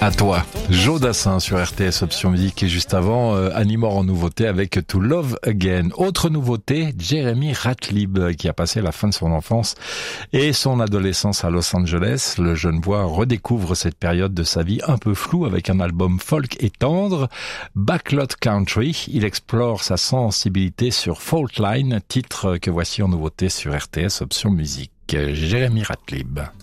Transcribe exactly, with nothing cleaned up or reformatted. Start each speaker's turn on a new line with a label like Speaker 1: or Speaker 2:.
Speaker 1: À toi, Joe Dassin sur R T S Option Musique et juste avant, euh, Annie Moore en nouveauté avec To Love Again. Autre nouveauté, Jeremy Ratlieb qui a passé la fin de son enfance et son adolescence à Los Angeles. Le jeune voix redécouvre cette période de sa vie un peu floue avec un album folk et tendre, Backlot Country. Il explore sa sensibilité sur Fault Line, titre que voici en nouveauté sur R T S Option Musique. Jeremy Ratlieb.